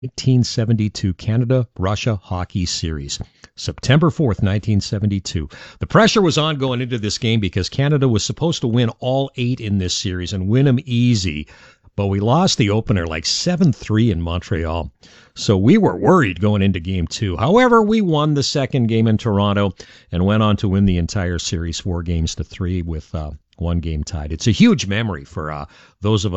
1972 Canada-Russia Hockey Series, September 4th, 1972. The pressure was on going into this game because Canada was supposed to win all 8 in this series and win them easy, but we lost the opener like 7-3 in Montreal. So we were worried going into Game 2. However, we won the second game in Toronto and went on to win the entire series 4-3 with one game tied. It's a huge memory for those of us